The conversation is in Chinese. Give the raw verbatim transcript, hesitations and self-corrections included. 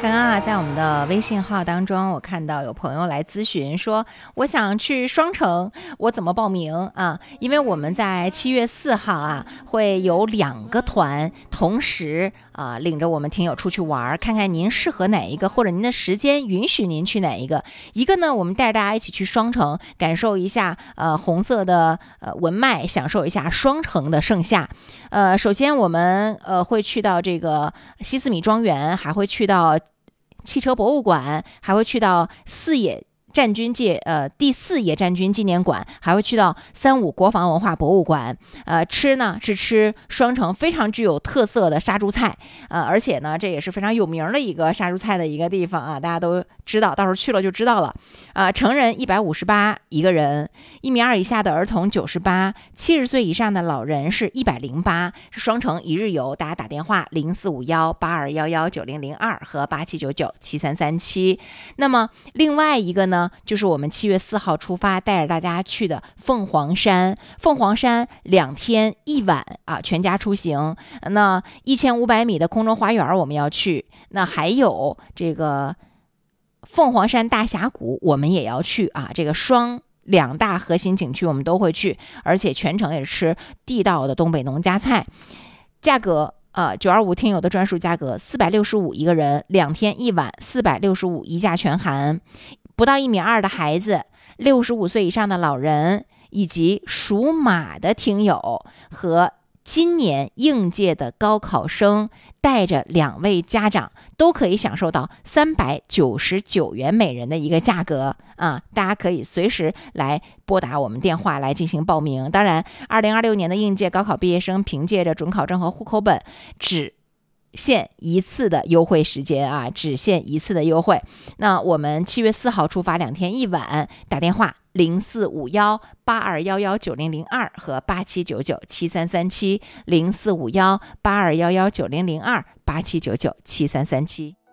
刚刚啊，在我们的微信号当中，我看到有朋友来咨询说，我想去双城，我怎么报名啊？因为我们在七月四号啊，会有两个团同时啊，领着我们听友出去玩，看看您适合哪一个，或者您的时间允许您去哪一个。一个呢，我们带着大家一起去双城，感受一下呃红色的呃文脉，享受一下双城的盛夏。呃，首先我们呃会去到这个西四米庄园，还会去到汽车博物馆，还会去到四野战军界呃第四野战军纪念馆，还会去到三五国防文化博物馆。呃，吃呢是吃双城非常具有特色的杀猪菜，呃，而且呢这也是非常有名的一个杀猪菜的一个地方啊，大家都知道，到时候去了就知道了。呃，成人一百五十八一个人，一米二以下的儿童九十八，七十岁以上的老人是一百零八，是双城一日游，大家打电话零四五幺八二幺幺九零零二和八七九九七三三七。那么另外一个呢，就是我们七月四号出发，带着大家去的凤凰山。凤凰山两天一晚啊，全家出行。那一千五百米的空中花园我们要去，那还有这个凤凰山大峡谷我们也要去啊，这个双两大核心景区我们都会去，而且全程也是吃地道的东北农家菜。价格呃，九二五听友的专属价格四百六十五一个人，两天一晚四百六十五一价全含。不到一米二的孩子，六十五岁以上的老人，以及属马的听友和今年应届的高考生带着两位家长都可以享受到三百九十九元每人的一个价格啊！大家可以随时来拨打我们电话来进行报名。当然，二零二六年的应届高考毕业生凭借着准考证和户口本只限一次的优惠时间啊，只限一次的优惠。那我们七月四号出发，两天一晚，打电话零四五幺八二幺幺九零零二和八七九九七三三七，零四五幺八二幺幺九零零二八七九九七三三七。